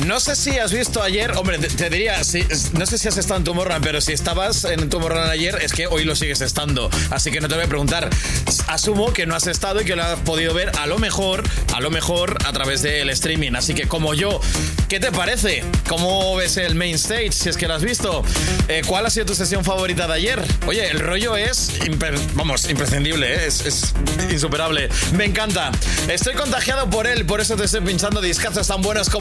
No sé si has visto ayer, hombre, te diría, no sé si has estado en Tomorrowland, pero si estabas en Tomorrowland ayer, es que hoy lo sigues estando. Así que no te voy a preguntar. Asumo que no has estado y que lo has podido ver a lo mejor a través del streaming. Así que como yo, ¿qué te parece? ¿Cómo ves el main stage, si es que lo has visto? ¿Cuál ha sido tu sesión favorita de ayer? Oye, el rollo es, imprescindible, ¿eh? Es insuperable. Me encanta. Estoy contagiado por él, por eso te estoy pinchando discazos tan buenos como